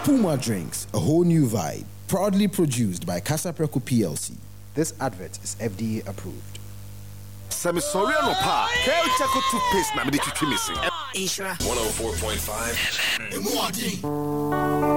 Puma Drinks, a whole new vibe. Proudly produced by Casa Preco PLC. This advert is FDA approved. Semi sorry no pa. Kel Chaco toothpaste na me de twitwi missing. Isra 104.5 FM.